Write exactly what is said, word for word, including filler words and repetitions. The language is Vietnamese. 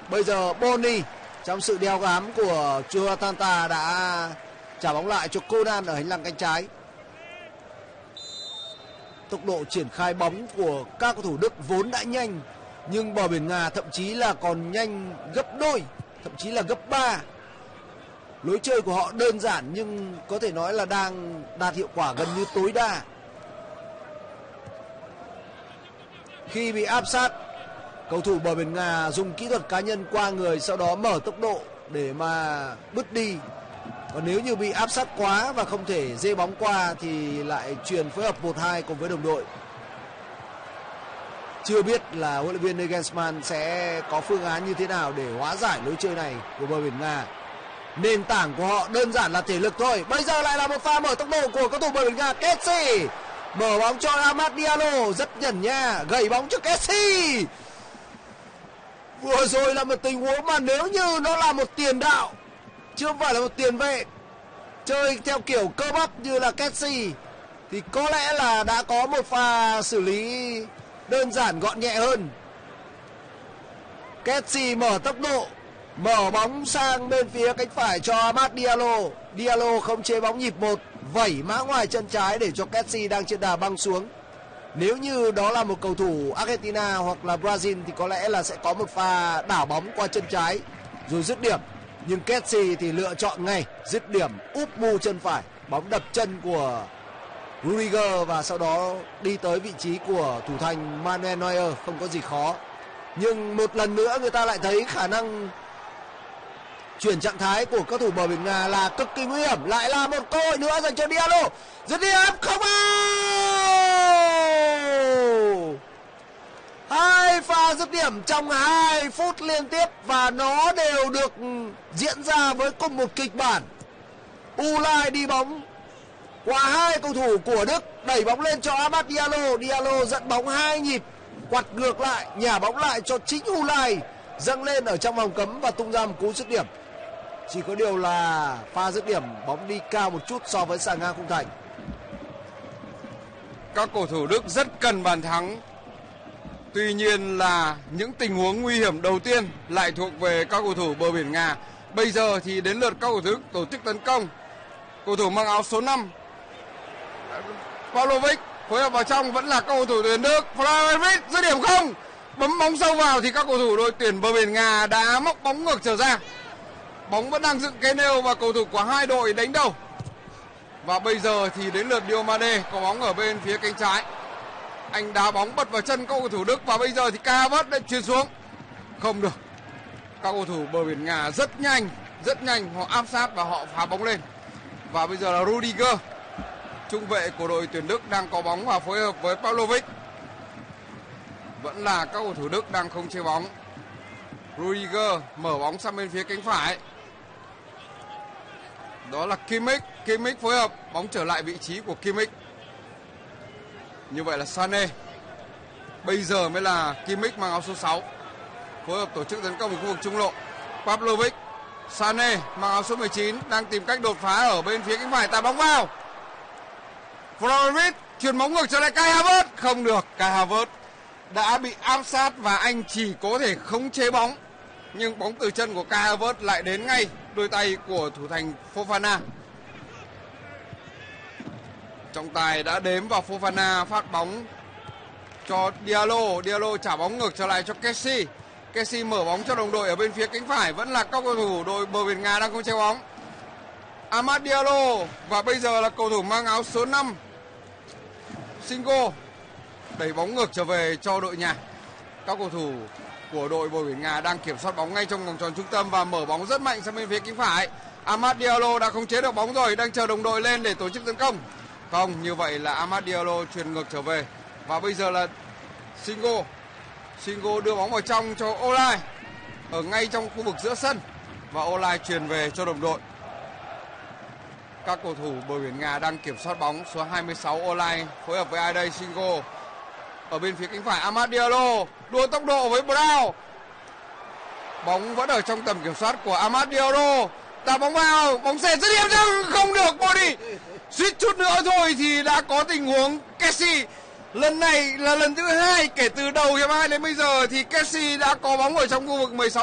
Bây giờ Boni trong sự đeo bám của Chuatanta đã trả bóng lại cho Conan ở hành lang cánh trái. Tốc độ triển khai bóng của các cầu thủ Đức vốn đã nhanh, nhưng bờ biển Nga thậm chí là còn nhanh gấp đôi, thậm chí là gấp ba. Lối chơi của họ đơn giản nhưng có thể nói là đang đạt hiệu quả gần như tối đa. Khi bị áp sát, cầu thủ bờ biển Nga dùng kỹ thuật cá nhân qua người, sau đó mở tốc độ để mà bứt đi. Còn nếu như bị áp sát quá và không thể dê bóng qua thì lại truyền phối hợp một hai cùng với đồng đội. Chưa biết là huấn luyện viên Nagelsmann sẽ có phương án như thế nào để hóa giải lối chơi này của bờ biển Nga. Nền tảng của họ đơn giản là thể lực thôi. Bây giờ lại là một pha mở tốc độ của cầu thủ bờ biển Nga, Kessie. Mở bóng cho Amad Diallo, rất nhẩn nha, gẩy bóng cho Kessie. Vừa rồi là một tình huống mà nếu như nó là một tiền đạo, chứ không phải là một tiền vệ, chơi theo kiểu cơ bắp như là Kessie, thì có lẽ là đã có một pha xử lý đơn giản gọn nhẹ hơn. Kessie mở tốc độ, mở bóng sang bên phía cánh phải cho Amad Diallo. Diallo không chế bóng nhịp một, vẩy mã ngoài chân trái để cho Kessie đang trên đà băng xuống. Nếu như đó là một cầu thủ Argentina hoặc là Brazil thì có lẽ là sẽ có một pha đảo bóng qua chân trái rồi dứt điểm. Nhưng Kessie thì lựa chọn ngay dứt điểm úp mu chân phải, bóng đập chân của Rudiger và sau đó đi tới vị trí của thủ thành Manuel Neuer, không có gì khó. Nhưng một lần nữa người ta lại thấy khả năng chuyển trạng thái của các thủ bờ biển Nga là cực kỳ nguy hiểm. Lại là một cơ hội nữa dành cho Diallo, dứt điểm không out. Hai pha dứt điểm trong hai phút liên tiếp và nó đều được diễn ra với cùng một kịch bản. Ulai đi bóng qua hai cầu thủ của Đức, đẩy bóng lên cho Amad Diallo. Diallo dẫn bóng hai nhịp, quặt ngược lại, nhả bóng lại cho chính Ulai, dâng lên ở trong vòng cấm và tung ra một cú dứt điểm. Chỉ có điều là pha dứt điểm bóng đi cao một chút so với xà ngang khung thành. Các cầu thủ Đức rất cần bàn thắng. Tuy nhiên là những tình huống nguy hiểm đầu tiên lại thuộc về các cầu thủ bờ biển Nga. Bây giờ thì đến lượt các cầu thủ tổ chức tấn công. Cầu thủ mang áo số năm Pavlovic phối hợp vào trong, vẫn là các cầu thủ tuyển Đức. Pavlovic dứt điểm không, bấm bóng sâu vào thì các cầu thủ đội tuyển bờ biển Nga đã móc bóng ngược trở ra. Bóng vẫn đang dựng cái nêu và cầu thủ của hai đội đánh đầu. Và bây giờ thì đến lượt Diomande có bóng ở bên phía cánh trái. Anh đá bóng bật vào chân các cầu thủ Đức và bây giờ thì Kai Havertz đã chuyền xuống. Không được. Các cầu thủ bờ biển Nga rất nhanh, rất nhanh, họ áp sát và họ phá bóng lên. Và bây giờ là Rudiger, trung vệ của đội tuyển Đức, đang có bóng và phối hợp với Pavlovic. Vẫn là các cầu thủ Đức đang không chế bóng. Rudiger mở bóng sang bên phía cánh phải. Đó là Kimmich. Kimmich phối hợp, bóng trở lại vị trí của Kimmich. Như vậy là Sané. Bây giờ mới là Kimmich mang áo số sáu, phối hợp tổ chức tấn công ở khu vực trung lộ. Pavlovic, Sané mang áo số mười chín đang tìm cách đột phá ở bên phía cánh phải, tạt bóng vào. Pavlovic chuyền bóng ngược trở lại Kai Havertz, không được. Kai Havertz đã bị áp sát và anh chỉ có thể khống chế bóng, nhưng bóng từ chân của Kai Havertz lại đến ngay đôi tay của thủ thành Fofana. Trọng tài đã đếm vào Fofana phát bóng cho Diallo. Diallo trả bóng ngược trở lại cho Kessie. Kessie mở bóng cho đồng đội ở bên phía cánh phải, vẫn là các cầu thủ đội bờ biển Nga đang không chế bóng. Amad Diallo và bây giờ là cầu thủ mang áo số năm Singo đẩy bóng ngược trở về cho đội nhà. Các cầu thủ của đội bờ biển Nga đang kiểm soát bóng ngay trong vòng tròn trung tâm và mở bóng rất mạnh sang bên phía cánh phải. Amad Diallo đã khống chế được bóng rồi, đang chờ đồng đội lên để tổ chức tấn công. Không, như vậy là Amad Diallo chuyền ngược trở về. Và bây giờ là Singo. Singo đưa bóng vào trong cho Olai ở ngay trong khu vực giữa sân và Olai chuyền về cho đồng đội. Các cầu thủ bờ biển Nga đang kiểm soát bóng. Số hai mươi sáu Olai phối hợp với ai đây? Singo. Ở bên phía cánh phải Amad Diallo đua tốc độ với Brown. Bóng vẫn ở trong tầm kiểm soát của Amad Diallo. Tạt bóng vào, bóng xe dứt điểm nhưng không được. Body suýt chút nữa thôi thì đã có tình huống Kessie. Lần này là lần thứ hai kể từ đầu hiệp hai đến bây giờ thì Kessie đã có bóng ở trong khu vực mười sáu